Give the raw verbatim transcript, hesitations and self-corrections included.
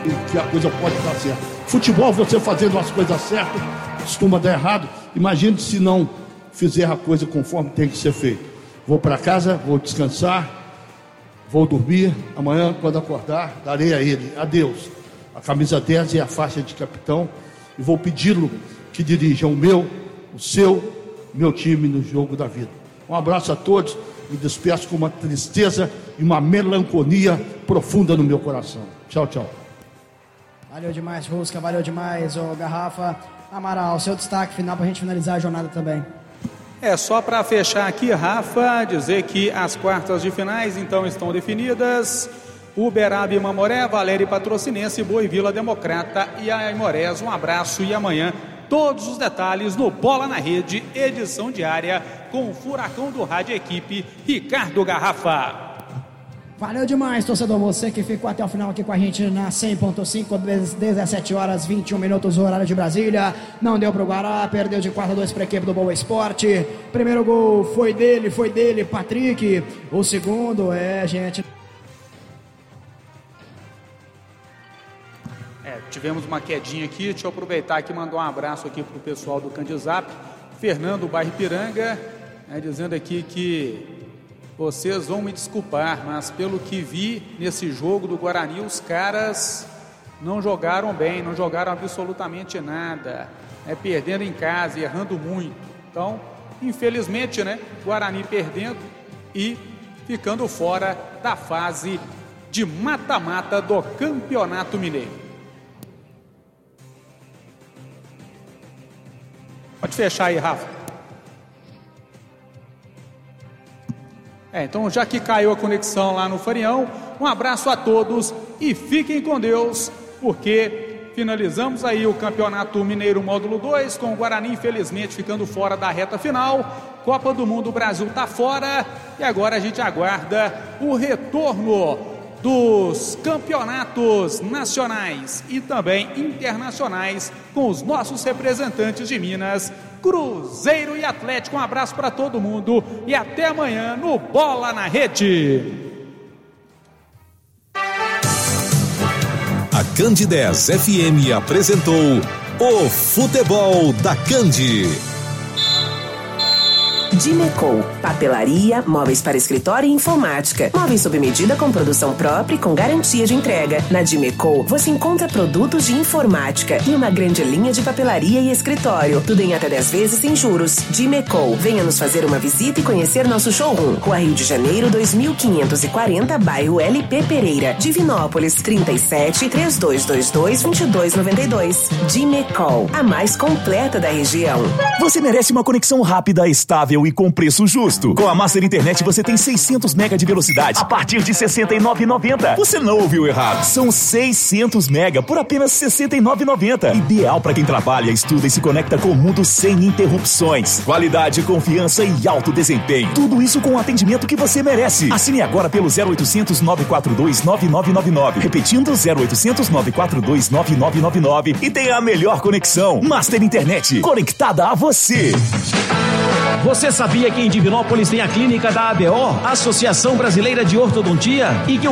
que a coisa pode dar certo. Futebol, você fazendo as coisas certas, costuma dar errado. Imagine se não fizer a coisa conforme tem que ser feito. Vou para casa, vou descansar, vou dormir. Amanhã, quando acordar, darei a ele adeus, a camisa dez e a faixa de capitão, e vou pedi-lo que dirija o meu, o seu, meu time no jogo da vida. Um abraço a todos, me despeço com uma tristeza e uma melancolia profunda no meu coração. Tchau, tchau. Valeu demais, Fusca, valeu demais, ô Garrafa. Amaral, seu destaque final para a gente finalizar a jornada também. É, só para fechar aqui, Rafa, dizer que as quartas de finais então estão definidas. Uberaba e Mamoré, Valéria e Patrocinense, Boa e Vila Democrata e Aimorés. Um abraço e amanhã todos os detalhes no Bola na Rede, edição diária com o Furacão do Rádio Equipe, Ricardo Garrafa. Valeu demais, torcedor, você que ficou até o final aqui com a gente na cem ponto cinco, dezessete horas, vinte e um minutos, horário de Brasília. Não deu pro Guará, perdeu de quatro a dois para a equipe do Boa Esporte. Primeiro gol foi dele, foi dele, Patrick. O segundo é, gente... É, tivemos uma quedinha aqui, deixa eu aproveitar aqui e mandar um abraço aqui pro pessoal do Candizap, Fernando Bairro Piranga, né, dizendo aqui que vocês vão me desculpar, mas pelo que vi nesse jogo do Guarani, os caras não jogaram bem, não jogaram absolutamente nada, né, perdendo em casa e errando muito. Então, infelizmente, né, Guarani perdendo e ficando fora da fase de mata-mata do Campeonato Mineiro. Pode fechar aí, Rafa. É, então, já que caiu a conexão lá no Farião, um abraço a todos e fiquem com Deus, porque finalizamos aí o Campeonato Mineiro Módulo dois, com o Guarani, infelizmente, ficando fora da reta final. Copa do Mundo, o Brasil está fora, e agora a gente aguarda o retorno dos campeonatos nacionais e também internacionais com os nossos representantes de Minas, Cruzeiro e Atlético. Um abraço para todo mundo e até amanhã no Bola na Rede. A Candi dez F M apresentou o Futebol da Candi. Dimecol, papelaria, móveis para escritório e informática. Móveis sob medida com produção própria e com garantia de entrega. Na Dimecol, você encontra produtos de informática e uma grande linha de papelaria e escritório. Tudo em até dez vezes sem juros. Dimecol, venha nos fazer uma visita e conhecer nosso showroom. Rua Rio de Janeiro, dois mil quinhentos e quarenta, bairro L P Pereira. Divinópolis, trinta e sete, três dois dois dois, vinte e dois noventa e dois. Dimecol, a mais completa da região. Você merece uma conexão rápida, estável e com preço justo. Com a Master Internet você tem seiscentos mega de velocidade a partir de sessenta e nove reais e noventa centavos. Você não ouviu errado. São seiscentos mega por apenas sessenta e nove reais e noventa centavos. Ideal para quem trabalha, estuda e se conecta com o mundo sem interrupções. Qualidade, confiança e alto desempenho. Tudo isso com o atendimento que você merece. Assine agora pelo zero oitocentos, nove quatro dois, nove nove nove nove. Repetindo, zero oitocentos, nove quatro dois, nove nove nove nove. E tenha a melhor conexão. Master Internet, conectada a você. Você sabia que em Divinópolis tem a clínica da A B O, Associação Brasileira de Ortodontia, e que o